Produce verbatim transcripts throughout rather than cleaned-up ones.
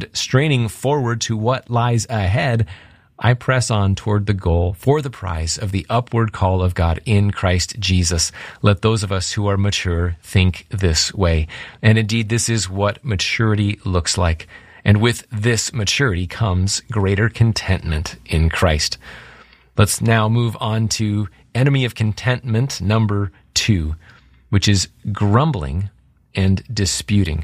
and straining forward to what lies ahead, I press on toward the goal for the prize of the upward call of God in Christ Jesus. Let those of us who are mature think this way. And indeed, this is what maturity looks like. And with this maturity comes greater contentment in Christ. Let's now move on to enemy of contentment number two, which is grumbling and disputing.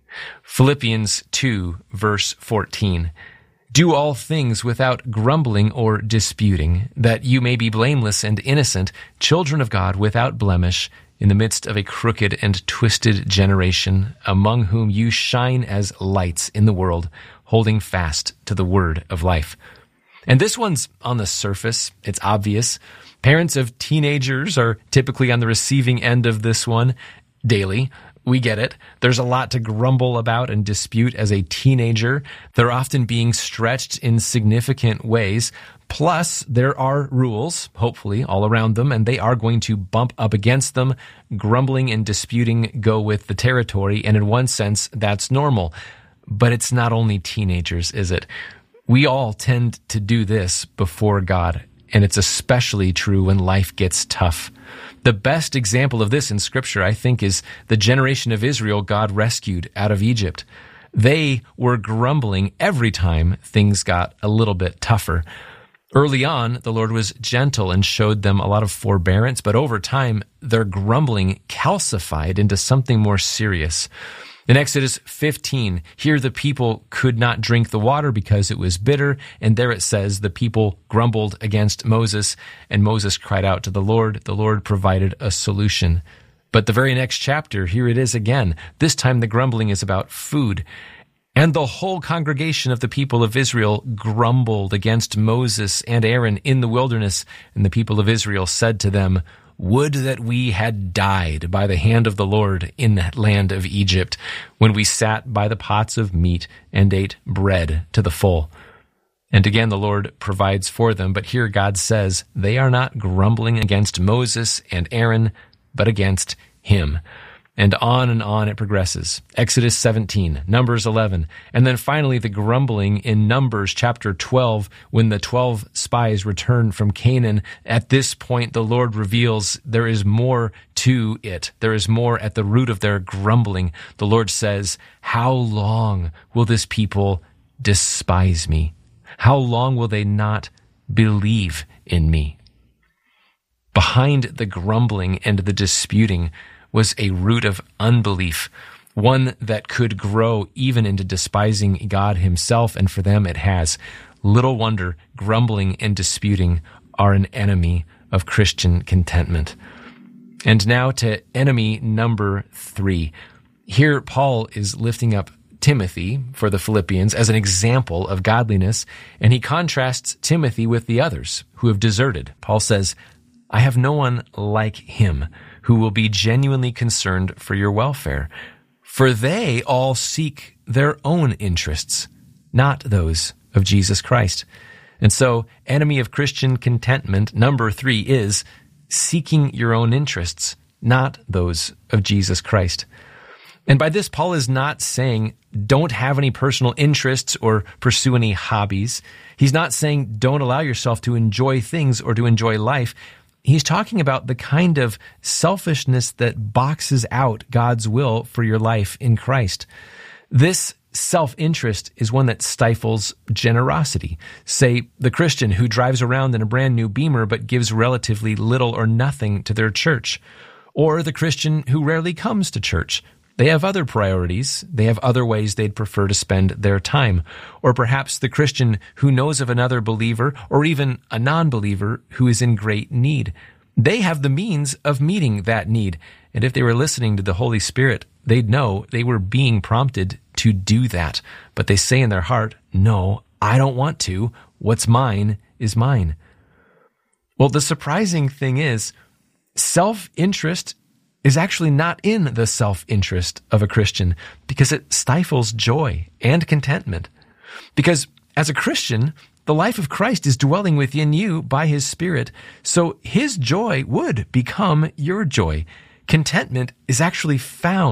Philippians two, verse fourteen. Do all things without grumbling or disputing, that you may be blameless and innocent, children of God without blemish, in the midst of a crooked and twisted generation, among whom you shine as lights in the world, holding fast to the word of life. And this one's on the surface. It's obvious. Parents of teenagers are typically on the receiving end of this one daily. We get it. There's a lot to grumble about and dispute as a teenager. They're often being stretched in significant ways. Plus, there are rules, hopefully, all around them, and they are going to bump up against them. Grumbling and disputing go with the territory, and in one sense, that's normal. But it's not only teenagers, is it? We all tend to do this before God, and it's especially true when life gets tough. The best example of this in Scripture, I think, is the generation of Israel God rescued out of Egypt. They were grumbling every time things got a little bit tougher. Early on, the Lord was gentle and showed them a lot of forbearance, but over time, their grumbling calcified into something more serious. In Exodus fifteen, here the people could not drink the water because it was bitter, and there it says the people grumbled against Moses, and Moses cried out to the Lord. The Lord provided a solution. But the very next chapter, here it is again. This time the grumbling is about food. And the whole congregation of the people of Israel grumbled against Moses and Aaron in the wilderness, and the people of Israel said to them, "Would that we had died by the hand of the Lord in that land of Egypt, when we sat by the pots of meat and ate bread to the full." And again, the Lord provides for them, but here God says they are not grumbling against Moses and Aaron, but against him. And on and on it progresses. Exodus seventeen, Numbers eleven, and then finally the grumbling in Numbers chapter twelve, when the twelve spies return from Canaan. At this point, the Lord reveals there is more to it. There is more at the root of their grumbling. The Lord says, "How long will this people despise me? How long will they not believe in me?" Behind the grumbling and the disputing was a root of unbelief, one that could grow even into despising God himself, and for them it has. Little wonder grumbling and disputing are an enemy of Christian contentment. And now to enemy number three. Here Paul is lifting up Timothy for the Philippians as an example of godliness, and he contrasts Timothy with the others who have deserted. Paul says, "I have no one like him who will be genuinely concerned for your welfare. For they all seek their own interests, not those of Jesus Christ." And so, enemy of Christian contentment, number three, is seeking your own interests, not those of Jesus Christ. And by this, Paul is not saying don't have any personal interests or pursue any hobbies. He's not saying don't allow yourself to enjoy things or to enjoy life. He's talking about the kind of selfishness that boxes out God's will for your life in Christ. This self-interest is one that stifles generosity. Say, the Christian who drives around in a brand new Beamer but gives relatively little or nothing to their church. Or the Christian who rarely comes to church. They have other priorities. They have other ways they'd prefer to spend their time. Or perhaps the Christian who knows of another believer or even a non-believer who is in great need. They have the means of meeting that need. And if they were listening to the Holy Spirit, they'd know they were being prompted to do that. But they say in their heart, "No, I don't want to. What's mine is mine." Well, the surprising thing is, self-interest is actually not in the self-interest of a Christian, because it stifles joy and contentment. Because as a Christian, the life of Christ is dwelling within you by his Spirit, so his joy would become your joy. Contentment is actually found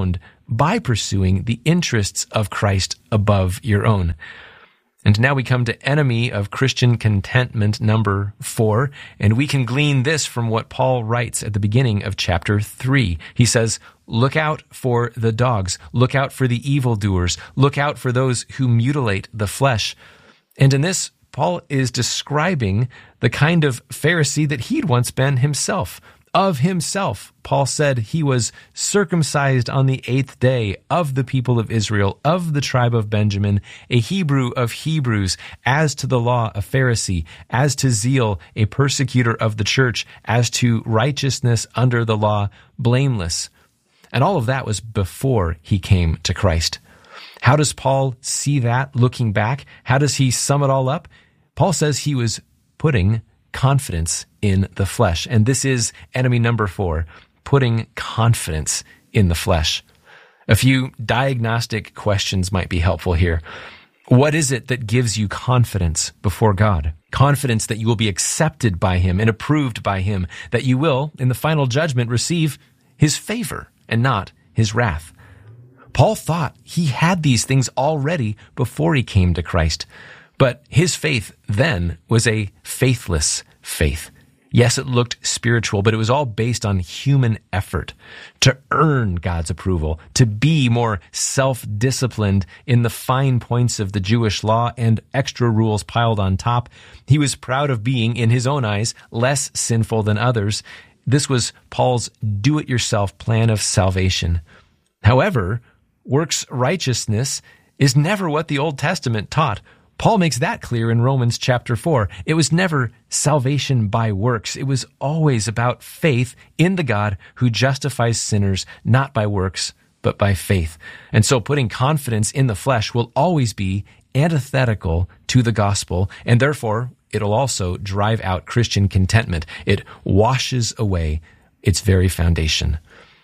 by pursuing the interests of Christ above your own. And now we come to enemy of Christian contentment number four, and we can glean this from what Paul writes at the beginning of chapter three. He says, "Look out for the dogs, look out for the evildoers, look out for those who mutilate the flesh." And in this, Paul is describing the kind of Pharisee that he'd once been himself. Of himself, Paul said he was circumcised on the eighth day, of the people of Israel, of the tribe of Benjamin, a Hebrew of Hebrews, as to the law, a Pharisee, as to zeal, a persecutor of the church, as to righteousness under the law, blameless. And all of that was before he came to Christ. How does Paul see that looking back? How does he sum it all up? Paul says he was putting confidence in the flesh. And this is enemy number four, putting confidence in the flesh. A few diagnostic questions might be helpful here. What is it that gives you confidence before God? Confidence that you will be accepted by Him and approved by Him, that you will, in the final judgment, receive His favor and not His wrath. Paul thought he had these things already before he came to Christ. But his faith then was a faithless faith. Yes, it looked spiritual, but it was all based on human effort to earn God's approval, to be more self-disciplined in the fine points of the Jewish law and extra rules piled on top. He was proud of being, in his own eyes, less sinful than others. This was Paul's do-it-yourself plan of salvation. However, works righteousness is never what the Old Testament taught. Paul makes that clear in Romans chapter four. It was never salvation by works. It was always about faith in the God who justifies sinners, not by works, but by faith. And so putting confidence in the flesh will always be antithetical to the gospel, and therefore it'll also drive out Christian contentment. It washes away its very foundation.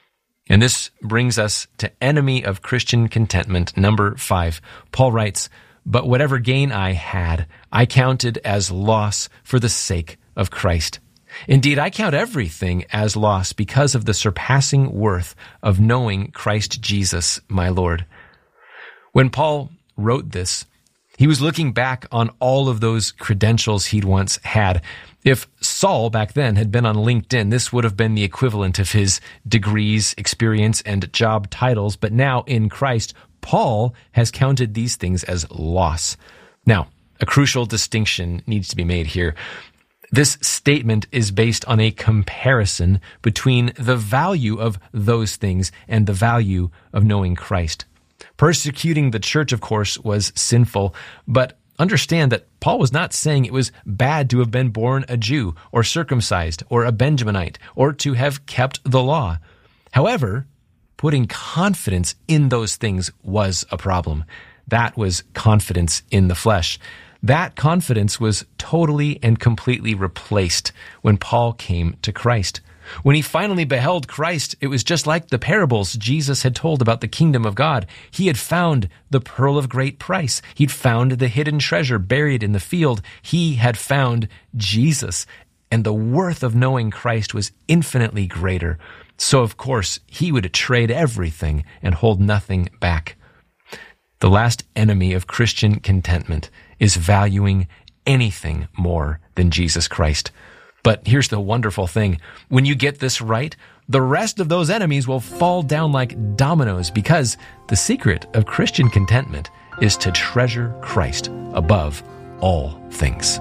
And this brings us to enemy of Christian contentment, number five. Paul writes, "But whatever gain I had, I counted as loss for the sake of Christ. Indeed, I count everything as loss because of the surpassing worth of knowing Christ Jesus, my Lord." When Paul wrote this, he was looking back on all of those credentials he'd once had. If Saul back then had been on LinkedIn, this would have been the equivalent of his degrees, experience, and job titles. But now in Christ, Paul has counted these things as loss. Now, a crucial distinction needs to be made here. This statement is based on a comparison between the value of those things and the value of knowing Christ. Persecuting the church, of course, was sinful, but understand that Paul was not saying it was bad to have been born a Jew or circumcised or a Benjaminite or to have kept the law. However, putting confidence in those things was a problem. That was confidence in the flesh. That confidence was totally and completely replaced when Paul came to Christ. When he finally beheld Christ, it was just like the parables Jesus had told about the kingdom of God. He had found the pearl of great price. He'd found the hidden treasure buried in the field. He had found Jesus, and the worth of knowing Christ was infinitely greater. So, of course, he would trade everything and hold nothing back. The last enemy of Christian contentment is valuing anything more than Jesus Christ. But here's the wonderful thing. When you get this right, the rest of those enemies will fall down like dominoes, because the secret of Christian contentment is to treasure Christ above all things.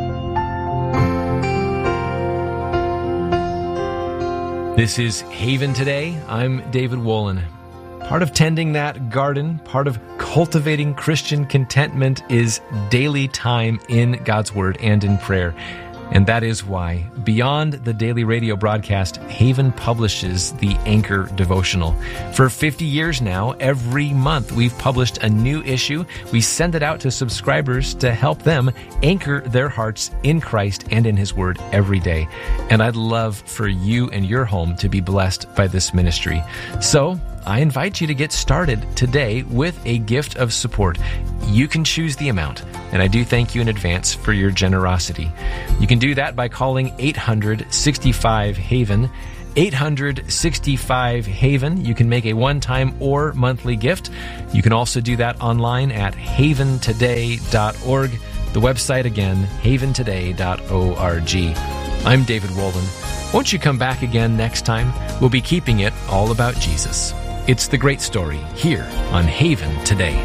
This is Haven Today. I'm David Wolin. Part of tending that garden, part of cultivating Christian contentment is daily time in God's Word and in prayer. And that is why, beyond the daily radio broadcast, Haven publishes the Anchor Devotional. For fifty years now, every month we've published a new issue. We send it out to subscribers to help them anchor their hearts in Christ and in His Word every day. And I'd love for you and your home to be blessed by this ministry. So, I invite you to get started today with a gift of support. You can choose the amount, and I do thank you in advance for your generosity. You can do that by calling eight hundred, sixty-five, HAVEN, eight hundred sixty-five Haven. You can make a one-time or monthly gift. You can also do that online at haven today dot org. The website again, haven today dot org. I'm David Wolden. Won't you come back again next time? We'll be keeping it all about Jesus. It's the great story here on Haven Today.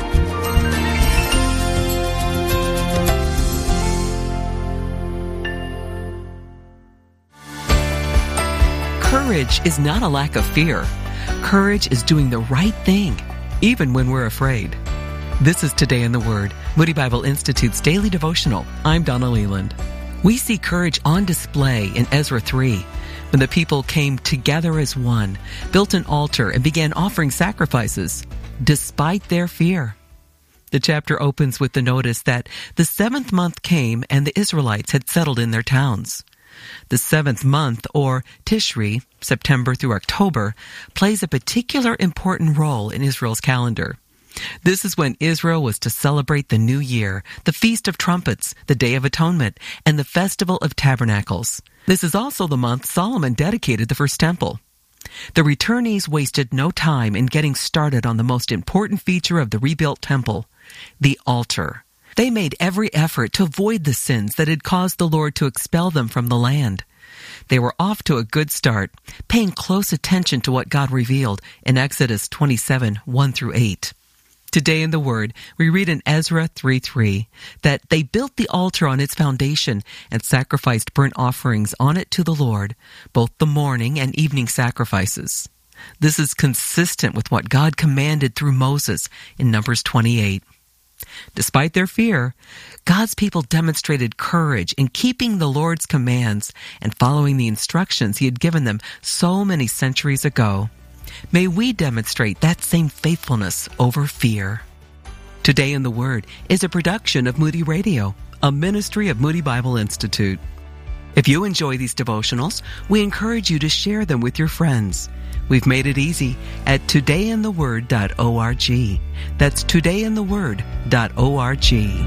Courage is not a lack of fear. Courage is doing the right thing, even when we're afraid. This is Today in the Word, Moody Bible Institute's daily devotional. I'm Donna Leland. We see courage on display in Ezra three, when the people came together as one, built an altar, and began offering sacrifices, despite their fear. The chapter opens with the notice that the seventh month came and the Israelites had settled in their towns. The seventh month, or Tishri, September through October, plays a particular important role in Israel's calendar. This is when Israel was to celebrate the New Year, the Feast of Trumpets, the Day of Atonement, and the Festival of Tabernacles. This is also the month Solomon dedicated the first temple. The returnees wasted no time in getting started on the most important feature of the rebuilt temple, the altar. They made every effort to avoid the sins that had caused the Lord to expel them from the land. They were off to a good start, paying close attention to what God revealed in Exodus twenty-seven, one through eight. Today in the Word, we read in Ezra three three that they built the altar on its foundation and sacrificed burnt offerings on it to the Lord, both the morning and evening sacrifices. This is consistent with what God commanded through Moses in Numbers twenty-eight. Despite their fear, God's people demonstrated courage in keeping the Lord's commands and following the instructions He had given them so many centuries ago. May we demonstrate that same faithfulness over fear. Today in the Word is a production of Moody Radio, a ministry of Moody Bible Institute. If you enjoy these devotionals, we encourage you to share them with your friends. We've made it easy at today in the word dot org. That's today in the word dot org.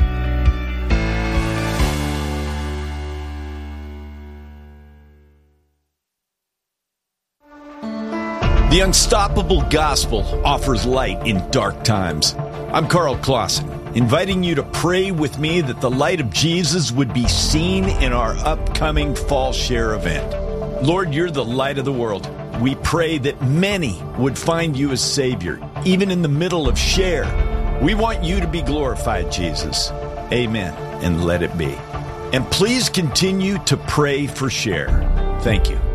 The Unstoppable Gospel offers light in dark times. I'm Carl Clausen, inviting you to pray with me that the light of Jesus would be seen in our upcoming Fall Share event. Lord, you're the light of the world. We pray that many would find you as Savior, even in the middle of Share. We want you to be glorified, Jesus. Amen, and let it be. And please continue to pray for Share. Thank you.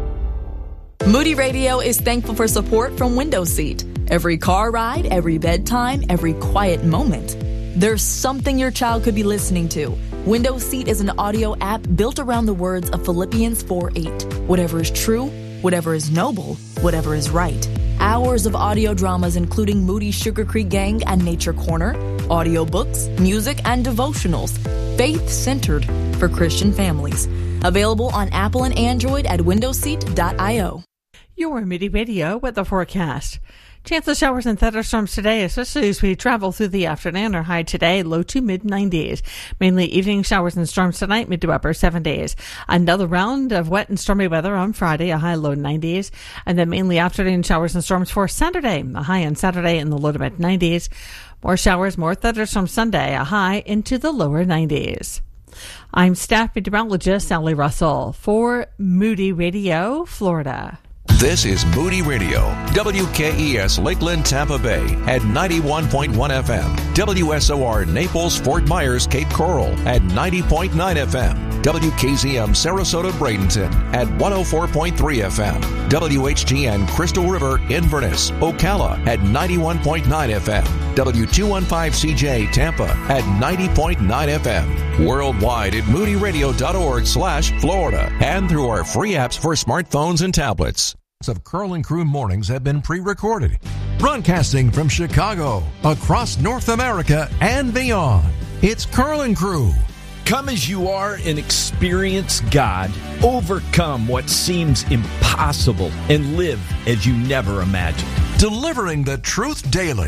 Moody Radio is thankful for support from Window Seat. Every car ride, every bedtime, every quiet moment, there's something your child could be listening to. Window Seat is an audio app built around the words of Philippians four eight. Whatever is true, whatever is noble, whatever is right. Hours of audio dramas including Moody Sugar Creek Gang and Nature Corner, audiobooks, music, and devotionals. Faith-centered for Christian families. Available on Apple and Android at window seat dot io. Your Moody Radio weather forecast. Chance of showers and thunderstorms today, especially as we travel through the afternoon. Our high today, low to mid nineties. Mainly evening showers and storms tonight, mid to upper seventies. Another round of wet and stormy weather on Friday, a high low nineties. And then mainly afternoon showers and storms for Saturday, a high on Saturday in the low to mid nineties. More showers, more thunderstorms Sunday, a high into the lower nineties. I'm staff meteorologist Sally Russell for Moody Radio, Florida. This is Moody Radio, W K E S Lakeland, Tampa Bay at ninety-one point one F M, W S O R Naples, Fort Myers, Cape Coral at ninety point nine F M, W K Z M Sarasota, Bradenton at one oh four point three F M, W H G N Crystal River, Inverness, Ocala at ninety-one point nine F M, W two fifteen C J Tampa at ninety point nine F M, worldwide at moody radio dot org slash Florida, and through our free apps for smartphones and tablets. Of Carl and Crew mornings have been pre-recorded, broadcasting from Chicago, across North America, and beyond. It's Carl and Crew. Come as you are and experience God. Overcome what seems impossible and live as you never imagined. Delivering the truth daily.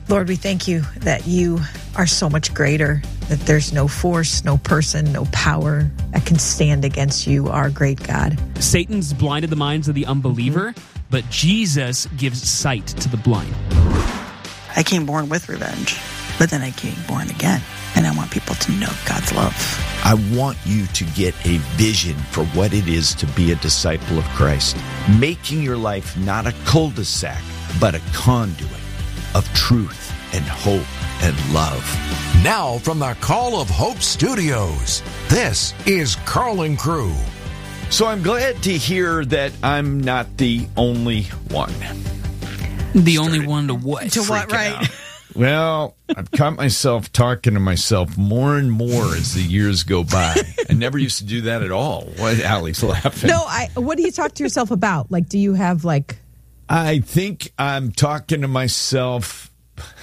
Lord, we thank you that you are so much greater, that there's no force, no person, no power that can stand against you, our great God. Satan's blinded the minds of the unbeliever, mm-hmm. but Jesus gives sight to the blind. I came born with revenge, but then I came born again, and I want people to know God's love. I want you to get a vision for what it is to be a disciple of Christ, making your life not a cul-de-sac, but a conduit of truth and hope and love. Now from the Call of Hope Studios, this is Carl and Crew. So I'm glad to hear that I'm not the only one. The Started only one to what? To what, right? Out. Well, I've caught myself talking to myself more and more as the years go by. I never used to do that at all. What? Allie's laughing. No, I. What do you talk to yourself about? Like, do you have like... I think I'm talking to myself.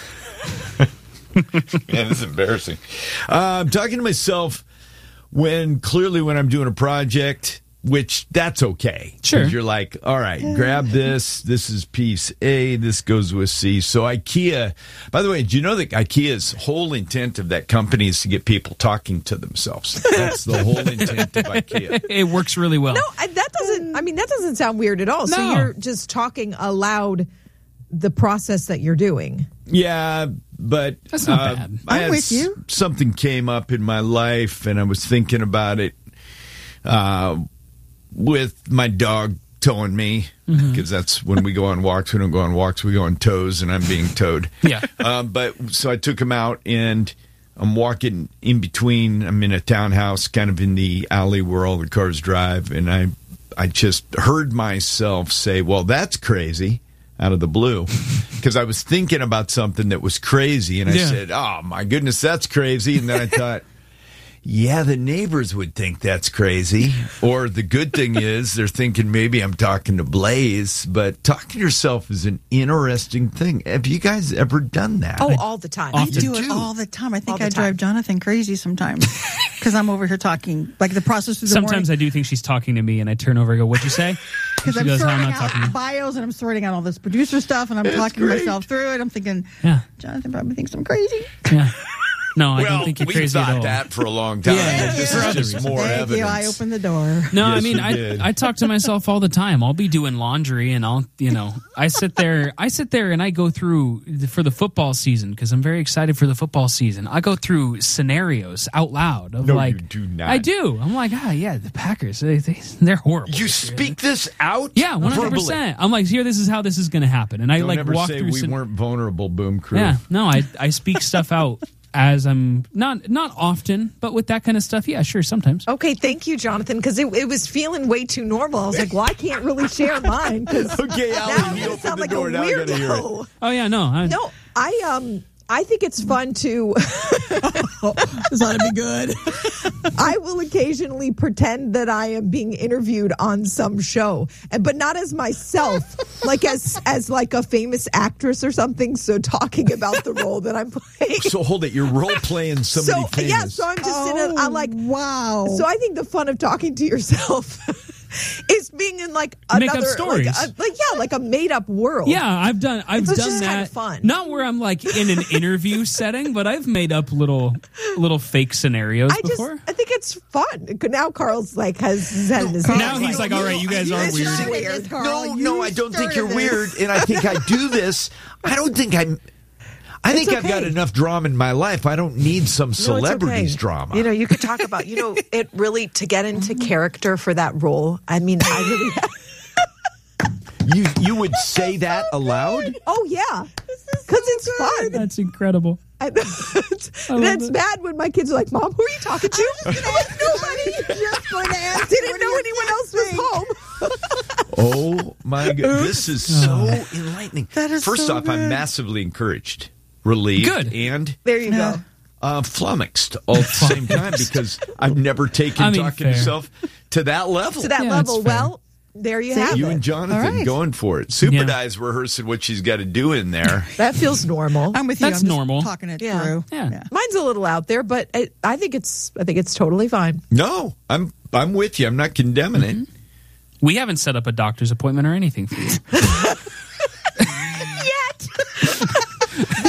Man, this is embarrassing. Uh, I'm talking to myself when clearly when I'm doing a project, which that's okay. Sure. You're like, all right, grab this. This is piece A. This goes with C. So IKEA, by the way, do you know that IKEA's whole intent of that company is to get people talking to themselves? That's the whole intent of IKEA. It works really well. No, I, that doesn't, I mean, that doesn't sound weird at all. No. So you're just talking aloud the process that you're doing. Yeah, but that's not uh, bad. I I'm had with you. s- something came up in my life, and I was thinking about it uh, with my dog towing me, because mm-hmm. that's when we go on walks. We don't go on walks; we go on tows, and I'm being towed. Yeah. Um, but so I took him out, and I'm walking in between. I'm in a townhouse, kind of in the alley where all the cars drive, and I, I just heard myself say, "Well, that's crazy." Out of the blue, because I was thinking about something that was crazy, and I yeah. said, "Oh my goodness, that's crazy." And then I thought, "Yeah, the neighbors would think that's crazy." Or the good thing is, they're thinking maybe I'm talking to Blaze. But talking to yourself is an interesting thing. Have you guys ever done that? Oh, all the time. I Often. do it do. all the time. I think All I the drive time. Jonathan crazy sometimes because I'm over here talking like the process through the Sometimes morning. I do think she's talking to me, and I turn over and go, "What'd you say?" Because She I'm goes, "Oh, sorting I'm not talking to out you." bios and I'm sorting out all this producer stuff and I'm talking great. myself through it. I'm thinking, Yeah. Jonathan probably thinks I'm crazy. Yeah. No, I well, don't think you're we crazy thought at all. that for a long time. Yeah, this for is other just reasons. more Thank evidence. you. I opened the door. No, Yes, I mean, you I did. I talk to myself all the time. I'll be doing laundry, and I'll, you know, I sit there, I sit there, and I go through for the football season because I'm very excited for the football season. I go through scenarios out loud of No, like, you do not. I do. I'm like, ah, yeah, the Packers, they, they, they're horrible. You this year. speak this out? Yeah, one hundred verbally. percent. I'm like, here, this is how this is going to happen, and I Don't like ever walk say through. we scen- weren't vulnerable, Boom Crew. Yeah, no, I I speak stuff out as I'm not not often, but with that kind of stuff, yeah, sure, sometimes. Okay, thank you, Jonathan, because it, it was feeling way too normal. I was like, well, I can't really share mine. 'Cause Okay, now Allie, I'm you gonna open sound the like door. a Now I gotta hear it. weirdo. Oh yeah, no, I, No, I um, I think it's fun to. This ought to be good. I will occasionally pretend that I am being interviewed on some show, and- but not as myself, like as as like a famous actress or something. So talking about the role that I'm playing. So hold it. You're role playing somebody So famous. yeah, so I'm just in a. I'm like, wow. so I think the fun of talking to yourself is being in like Make up another, stories. like, a, like yeah, like a made up world. Yeah, I've done. I've It's done just that. kinda fun. Not where I'm like in an interview setting, but I've made up little, little fake scenarios I just, before. I think it's fun. Now Carl's like has his head in his hands. Now he's like, all right, you guys are It's weird. just weird. No, no, I don't think you're started weird, and I think I do this. I don't think I'm. I think It's I've got okay. enough drama in my life. I don't need some No, it's celebrities okay. drama. You know, you could talk about, you know, it really to get into character for that role. I mean, I really. you you would say that aloud? Oh yeah, because it's fun. That's incredible. And it's, love that's it. bad when my kids are like, "Mom, who are you talking to?" I'm like, nobody. Just going to ask Didn't what know do you anyone else was think? home. Oh my god, this is so enlightening. That is First so off, I'm good. massively encouraged, relieved, Good. and There you Yeah. go. uh, flummoxed all at the same time because I've never taken I mean, talking fair. to yourself to that level. To that Yeah, level. that's fair. Well, there you See? have You it. and Jonathan All right. going for it. Super Yeah. Die's rehearsing what she's got to do in there. That feels normal. I'm with you. That's I'm just normal. Talking it Yeah. through. Yeah. Mine's a little out there, but I, I think it's I think it's totally fine. No, I'm I'm with you. I'm not condemning it. We haven't set up a doctor's appointment or anything for you. Yet. However,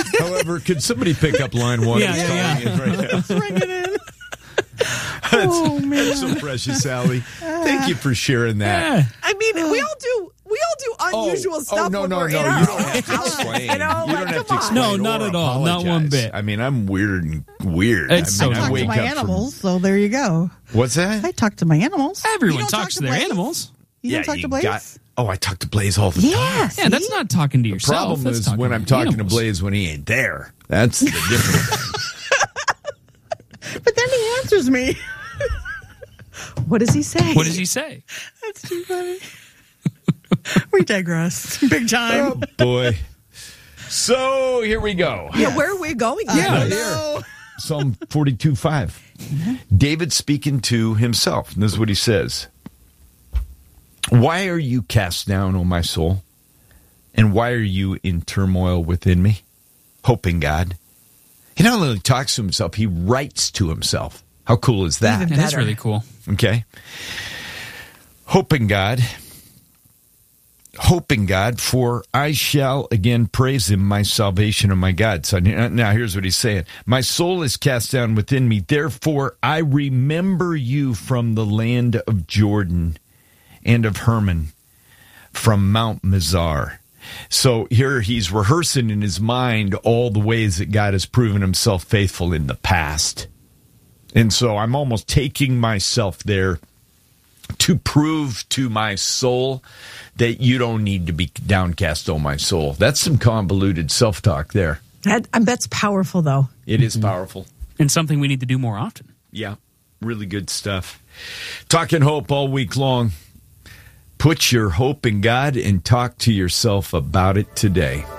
Oliver, could somebody pick up line one? Yeah, It's yeah, calling yeah. us right now. Let's ring it in. That's, Oh, man. that's so precious, Sally. Thank you for sharing that. Yeah. I mean, we all do. We all do unusual oh, stuff. Oh, no, when no, we're no. in our You don't own have to house. explain. You know, you like, don't have to come on. explain. No, not or at all. Not one apologize. bit. I mean, I'm weird and weird. It's I so mean, I I talk wake to my up animals, so there you go. From, what's that? I talk to my animals. Everyone You don't talks talk to their Blaze? animals. You don't talk you to Blaze? got- oh, I talk to Blaze all the time. Yeah, Yeah, that's see? not talking to The yourself. problem That's is talking when to I'm talking animals. to Blaze when he ain't there. That's the difference. But then he answers me. What does he say? What does he say? That's too funny. We digress. Big time. Oh, boy. So here we go. Yeah, where are we going? Yeah, I right don't here. know. Psalm forty-two five. David speaking to himself. And this is what he says. Why are you cast down, O my soul? And why are you in turmoil within me? Hoping God. He not only talks to himself, he writes to himself. How cool is that? Even Yeah, that's better. really cool. Okay. Hoping God. Hoping God, for I shall again praise him, my salvation and my God. So now here's what he's saying. My soul is cast down within me. Therefore, I remember you from the land of Jordan and of Hermon, from Mount Mizar. So here he's rehearsing in his mind all the ways that God has proven himself faithful in the past. And so I'm almost taking myself there to prove to my soul that you don't need to be downcast, oh my soul. That's some convoluted self-talk there. That, um, that's powerful, though. It is powerful. And something we need to do more often. Yeah, really good stuff. Talking hope all week long. Put your hope in God and talk to yourself about it today.